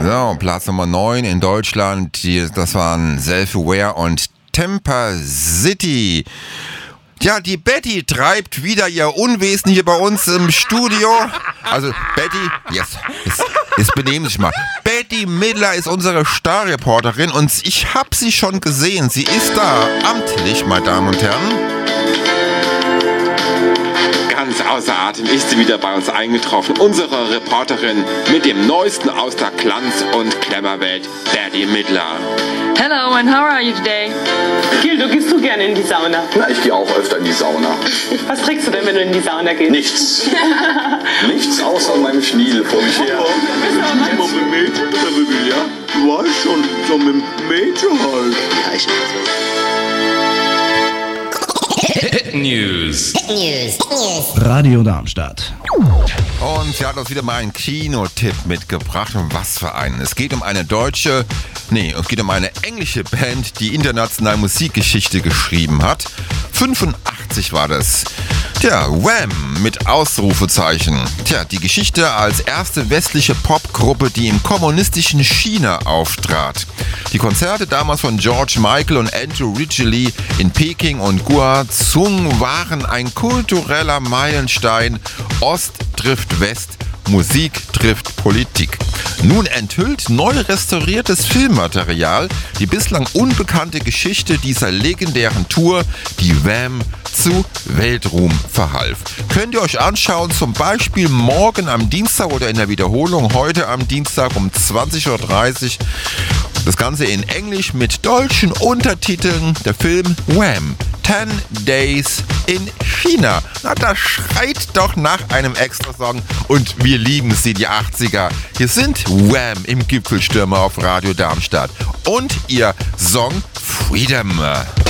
So, Platz Nummer 9 in Deutschland, das waren Self-Aware und Temper City. Ja, die Betty treibt wieder ihr Unwesen hier bei uns im Studio. Also Betty, jetzt benehmen Sie sich mal. Betty Midler ist unsere Starreporterin und ich habe sie schon gesehen. Sie ist da, amtlich, meine Damen und Herren. Ganz außer Atem ist sie wieder bei uns eingetroffen. Unsere Reporterin mit dem Neuesten aus der Glanz- und Klemmerwelt, Betty Midler. Hello, and how are you today? Gildo, gehst du gerne in die Sauna? Na, ich gehe auch öfter in die Sauna. Was trägst du denn, wenn du in die Sauna gehst? Nichts. Nichts außer meinem Schniedel vor mich her. Immer mit dem Mädchen treffen, ja? Du weißt schon, so mit dem Mädchen halt. Ja, ich Hit News. Radio Darmstadt. Und sie hat uns wieder mal einen Kinotipp mitgebracht. Und was für einen? Es geht um eine englische Band, die international Musikgeschichte geschrieben hat. 85 war das. Tja, Wham! Mit Ausrufezeichen. Tja, die Geschichte als erste westliche Popgruppe, die im kommunistischen China auftrat. Die Konzerte damals von George Michael und Andrew Ridgeley in Peking und Guangzhou waren ein kultureller Meilenstein. Ost trifft West, Musik trifft Politik. Nun enthüllt neu restauriertes Filmmaterial die bislang unbekannte Geschichte dieser legendären Tour, die Wham! Zu Weltruhm verhalf. Könnt ihr euch anschauen, zum Beispiel morgen am Dienstag oder in der Wiederholung heute am Dienstag um 20.30 Uhr. Das Ganze in Englisch mit deutschen Untertiteln. Der Film Wham! 10 Days in China. Na, das schreit doch nach einem Extrasong. Und wir lieben sie, die 80er. Hier sind Wham! Im Gipfelstürmer auf Radio Darmstadt. Und ihr Song Freedom.